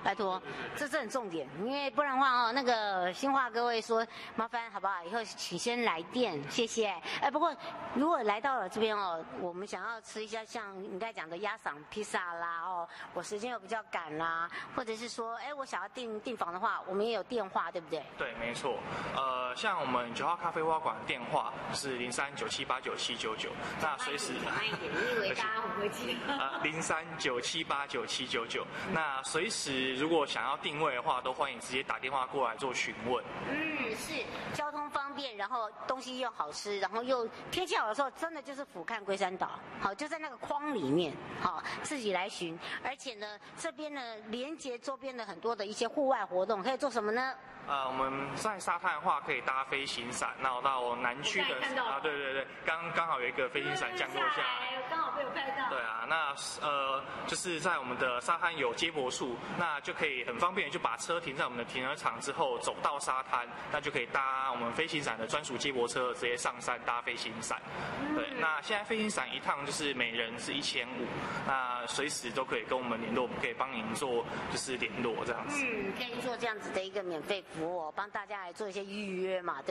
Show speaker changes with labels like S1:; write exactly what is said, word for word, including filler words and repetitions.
S1: 拜托，这是很重点，因为不然的话哦，那个新化各位说麻烦好不好？以后请先来电，谢谢。哎，不过如果来到了这边哦，我们想要吃一下像你刚才讲的鸭嗓披萨啦哦，我时间又比较赶啦，或者是说，哎，我想要订订房的话，我们也有电话，对不对？
S2: 对，没错。呃，像我们九号咖啡花馆的电话是零三九七八九七九九，那随时
S1: 慢一点，你以为大家很会记？
S2: 啊，零三九七八九七九九。那随时如果想要定位的话，都欢迎直接打电话过来做询问。
S1: 嗯，是交通方便，然后东西又好吃，然后又天气好的时候，真的就是俯瞰龟山岛，好就在那个框里面，好自己来寻。而且呢，这边呢连接周边的很多的一些户外活动，可以做什么呢？
S2: 呃，我们在沙滩的话可以搭飞行伞，然后到南区的啊，对对对，刚刚好有一个飞行伞降落下来，
S1: 刚好被我拍到。
S2: 对啊，那呃就是在我们的沙滩有接驳处，那就可以很方便就把车停在我们的停车场之后，走到沙滩，那就可以搭我们飞行伞的专属接驳车，直接上山搭飞行伞。对，那现在飞行伞一趟就是每人是一千五，那随时都可以跟我们联络，我们可以帮您做就是联络这样子。
S1: 嗯，可以做这样子的一个免费服务，帮大家来做一些预约嘛，对。